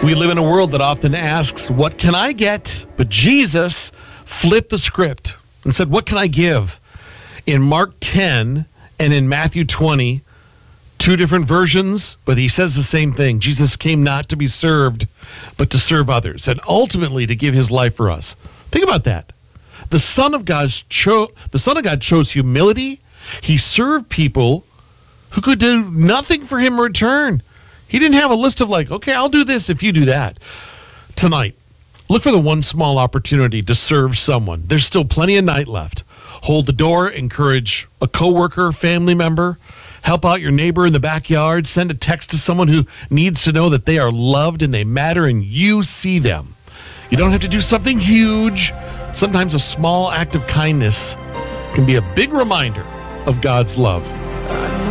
We live in a world that often asks, what can I get? But Jesus flipped the script and said, what can I give? In Mark 10 and in Matthew 20, two different versions, but he says the same thing. Jesus came not to be served, but to serve others, and ultimately to give his life for us. Think about that. The Son of God chose humility. He served people who could do nothing for him in return. He didn't have a list of like, okay, I'll do this if you do that. Tonight, look for the one small opportunity to serve someone. There's still plenty of night left. Hold the door, encourage a coworker, family member, help out your neighbor in the backyard, send a text to someone who needs to know that they are loved and they matter and you see them. You don't have to do something huge. Sometimes a small act of kindness can be a big reminder of God's love.